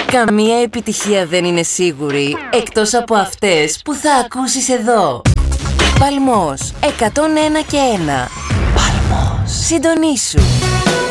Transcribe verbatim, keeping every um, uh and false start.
Καμία επιτυχία δεν είναι σίγουρη, εκτός από αυτές που θα ακούσεις εδώ. Παλμός εκατόν ένα και ένα. Παλμός. Συντονίσου.